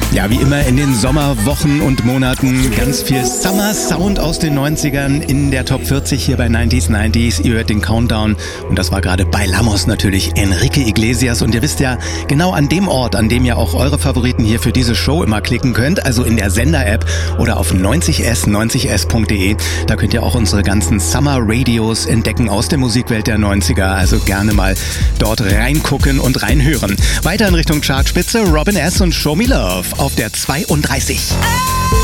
Ja, wie immer in den Sommerwochen und Monaten ganz viel Summer Sound aus den 90ern in der Top 40 hier bei 90s. Ihr hört den Countdown und das war gerade bei Bailamos natürlich Enrique Iglesias. Und ihr wisst ja, genau an dem Ort, an dem ihr auch eure Favoriten hier für diese Show immer klicken könnt, also in der Sender-App oder auf 90s.de, da könnt ihr auch unsere ganzen Summer Radios entdecken aus der Musikwelt der 90er. Also gerne mal dort reingucken und reinhören. Weiter in Richtung Chartspitze, Robin S. und Show Me Love auf der 32.